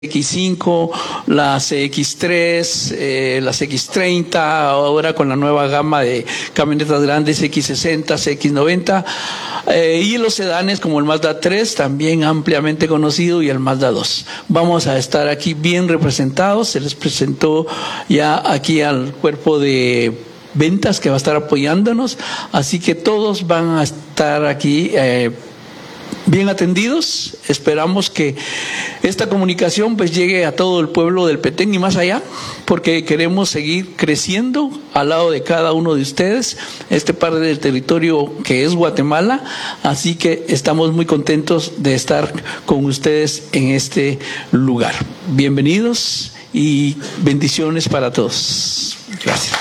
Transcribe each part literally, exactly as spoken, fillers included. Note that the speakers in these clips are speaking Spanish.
X cinco, las X tres, eh, las X treinta, ahora con la nueva gama de camionetas grandes X sesenta, X noventa, eh, y los sedanes como el Mazda tres, también ampliamente conocido, y el Mazda dos. Vamos a estar aquí bien representados. Se les presentó ya aquí al cuerpo de ventas que va a estar apoyándonos, así que todos van a estar aquí eh, bien atendidos. Esperamos que esta comunicación pues llegue a todo el pueblo del Petén y más allá, porque queremos seguir creciendo al lado de cada uno de ustedes, este parte del territorio que es Guatemala, así que estamos muy contentos de estar con ustedes en este lugar. Bienvenidos y bendiciones para todos. Gracias.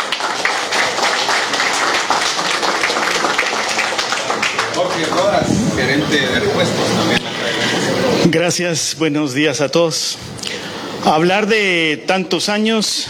Gerente de repuestos también. Gracias, buenos días a todos. Hablar de tantos años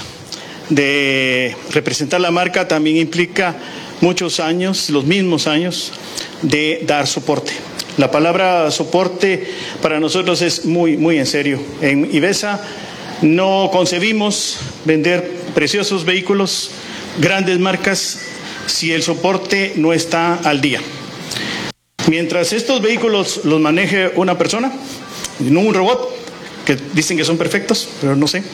de representar la marca también implica muchos años, los mismos años, de dar soporte. La palabra soporte para nosotros es muy, muy en serio. En IVESA no concebimos vender preciosos vehículos, grandes marcas, si el soporte no está al día. Mientras estos vehículos los maneje una persona, no un robot, que dicen que son perfectos, pero no sé,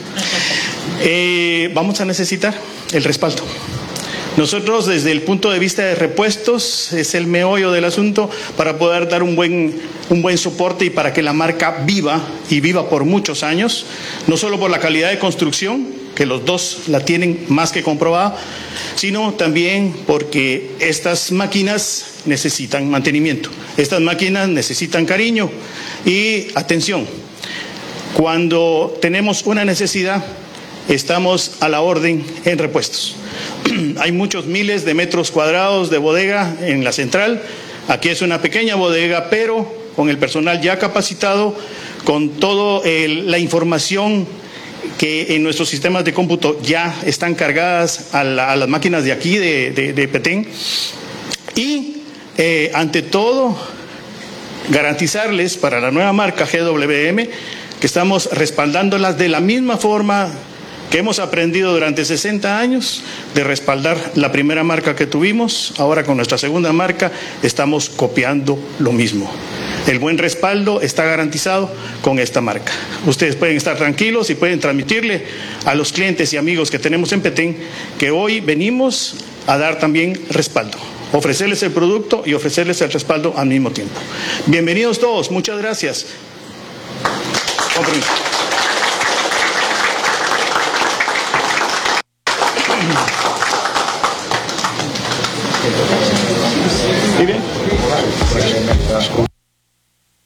eh, vamos a necesitar el respaldo. Nosotros, desde el punto de vista de repuestos, es el meollo del asunto para poder dar un buen, un buen soporte y para que la marca viva y viva por muchos años, no solo por la calidad de construcción, que los dos la tienen más que comprobada, sino también porque estas máquinas necesitan mantenimiento, estas máquinas necesitan cariño y atención. Cuando tenemos una necesidad, estamos a la orden en repuestos. Hay muchos miles de metros cuadrados de bodega en la central. Aquí es una pequeña bodega, pero con el personal ya capacitado, con toda la información que en nuestros sistemas de cómputo ya están cargadas a, la, a las máquinas de aquí, de, de, de Petén. Y eh, ante todo, garantizarles para la nueva marca G W M que estamos respaldándolas de la misma forma que hemos aprendido durante sesenta años de respaldar la primera marca que tuvimos. Ahora con nuestra segunda marca estamos copiando lo mismo. El buen respaldo está garantizado con esta marca. Ustedes pueden estar tranquilos y pueden transmitirle a los clientes y amigos que tenemos en Petén que hoy venimos a dar también respaldo, ofrecerles el producto y ofrecerles el respaldo al mismo tiempo. Bienvenidos todos, muchas gracias. Con permiso. ¿Sí bien?